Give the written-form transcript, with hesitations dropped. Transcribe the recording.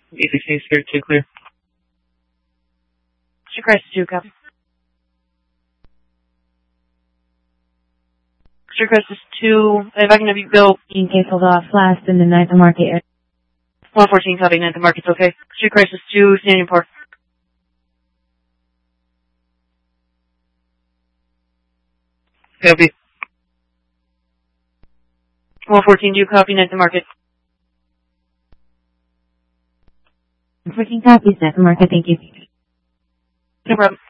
A16 Spirit 2 clear. Street Crisis 2, copy. Street Crisis 2, if I can have you go. In case hold off last in the 9th Market. 114, copy, 9th Market's okay. Street Crisis 2, standing park. Copy. 114, do you copy, 9th Market? 114 copies, 9th Market, thank you. No problem.